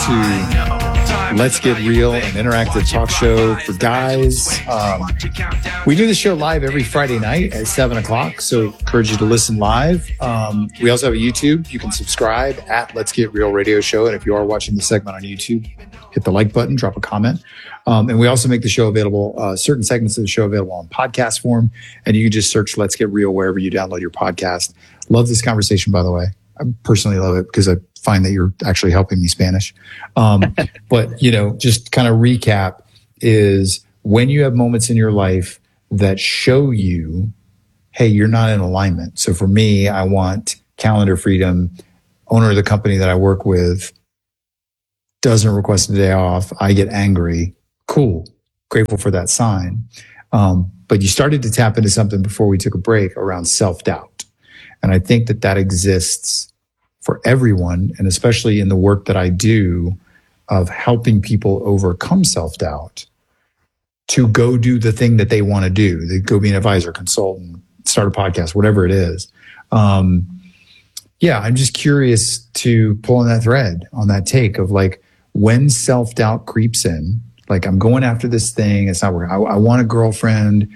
to Let's Get Real, an interactive talk show for guys. We do the show live every Friday night at 7 o'clock, so encourage you to listen live. We also have a YouTube. You can subscribe at Let's Get Real Radio Show, and if you are watching the segment on YouTube, hit the like button, drop a comment. And we also make the show available, certain segments of the show available on podcast form, and you can just search Let's Get Real wherever you download your podcast. Love this conversation, by the way. I personally love it because I find that you're actually helping me Spanish. But, just kind of recap is when you have moments in your life that show you, hey, you're not in alignment. So for me, I want calendar freedom. Owner of the company that I work with doesn't request a day off. I get angry. Cool. Grateful for that sign. But you started to tap into something before we took a break around self-doubt. And I think that exists for everyone, and especially in the work that I do of helping people overcome self-doubt to go do the thing that they want to do. They go be an advisor, consultant, start a podcast, whatever it is. I'm just curious to pull on that thread, on that take of like when self-doubt creeps in, like I'm going after this thing, it's not working. I want a girlfriend,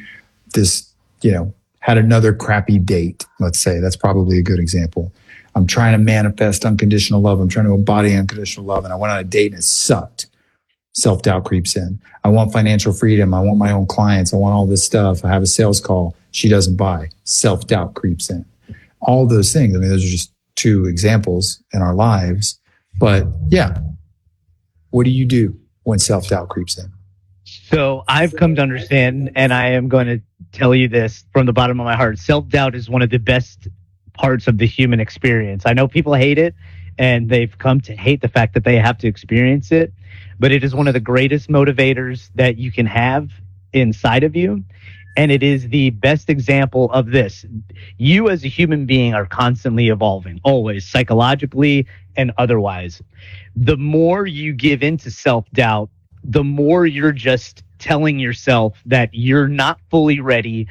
had another crappy date, let's say. That's probably a good example. I'm trying to manifest unconditional love. I'm trying to embody unconditional love. And I went on a date and it sucked. Self-doubt creeps in. I want financial freedom. I want my own clients. I want all this stuff. I have a sales call. She doesn't buy. Self-doubt creeps in. All those things. I mean, those are just two examples in our lives. But what do you do when self-doubt creeps in? So I've come to understand, and I am going to tell you this from the bottom of my heart, self-doubt is one of the best parts of the human experience. I know people hate it, and they've come to hate the fact that they have to experience it, but it is one of the greatest motivators that you can have inside of you, and it is the best example of this. You as a human being are constantly evolving, always, psychologically and otherwise. The more you give into self-doubt, the more you're just telling yourself that you're not fully ready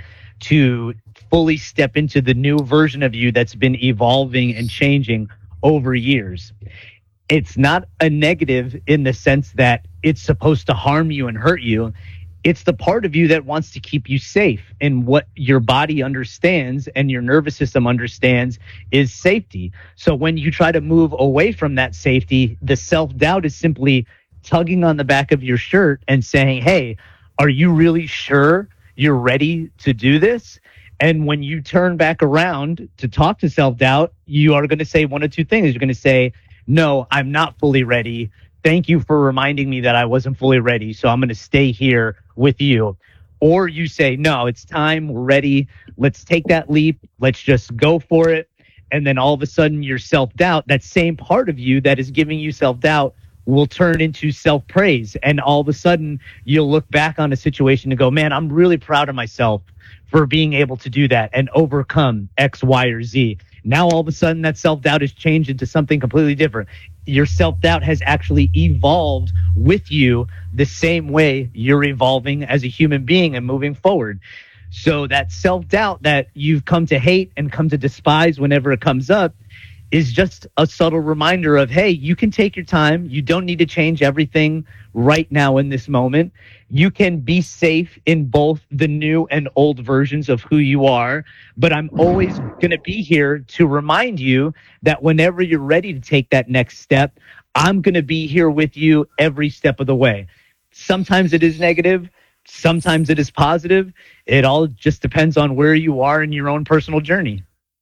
to fully step into the new version of you that's been evolving and changing over years. It's not a negative in the sense that it's supposed to harm you and hurt you. It's the part of you that wants to keep you safe. And what your body understands and your nervous system understands is safety. So when you try to move away from that safety, the self-doubt is simply tugging on the back of your shirt and saying, hey, are you really sure you're ready to do this? And when you turn back around to talk to self-doubt, you are going to say one of two things. You're going to say, no, I'm not fully ready. Thank you for reminding me that I wasn't fully ready. So I'm going to stay here with you. Or you say, no, it's time. We're ready. Let's take that leap. Let's just go for it. And then all of a sudden your self-doubt, that same part of you that is giving you self-doubt, will turn into self-praise. And all of a sudden, you'll look back on a situation and go, man, I'm really proud of myself for being able to do that and overcome X, Y, or Z. Now, all of a sudden, that self-doubt has changed into something completely different. Your self-doubt has actually evolved with you the same way you're evolving as a human being and moving forward. So that self-doubt that you've come to hate and come to despise whenever it comes up is just a subtle reminder of, hey, you can take your time. You don't need to change everything right now in this moment. You can be safe in both the new and old versions of who you are. But I'm always going to be here to remind you that whenever you're ready to take that next step, I'm going to be here with you every step of the way. Sometimes it is negative. Sometimes it is positive. It all just depends on where you are in your own personal journey.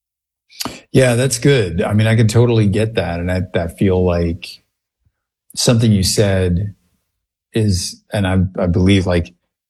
Yeah, that's good. I mean, I can totally get that. And I feel like something you said is, and I believe like,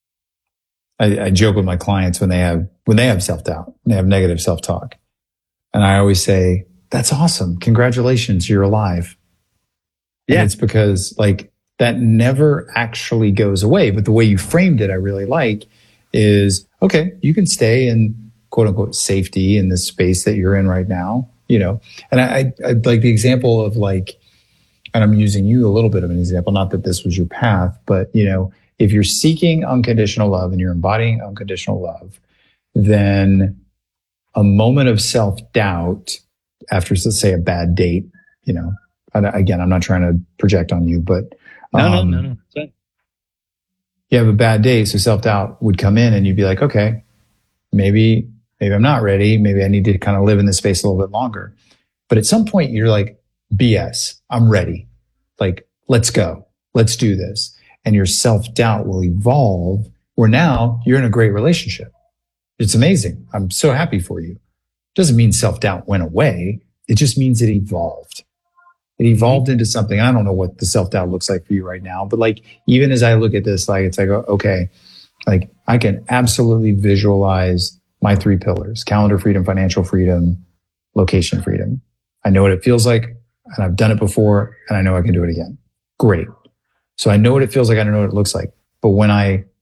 I joke with my clients when they have self-doubt, they have negative self-talk. And I always say, that's awesome. Congratulations. You're alive. Yeah. And it's because like that never actually goes away. But the way you framed it, I really like is, okay, you can stay in quote unquote safety in this space that you're in right now, and I like the example of like, and I'm using you a little bit of an example, not that this was your path, but if you're seeking unconditional love and you're embodying unconditional love, then a moment of self-doubt after, let's say, a bad date, again, I'm not trying to project on you, but No. you have a bad day. So self-doubt would come in and you'd be like, okay, maybe I'm not ready. Maybe I need to kind of live in this space a little bit longer. But at some point you're like, BS, I'm ready. Like, let's go. Let's do this. And your self-doubt will evolve where now you're in a great relationship. It's amazing. I'm so happy for you. Doesn't mean self-doubt went away. It just means it evolved. It evolved into something. I don't know what the self-doubt looks like for you right now, but like, even as I look at this, like, it's like, okay, like I can absolutely visualize my 3 pillars: calendar freedom, financial freedom, location freedom. I know what it feels like, and I've done it before, and I know I can do it again. Great. So I know what it feels like. I don't know what it looks like. But when I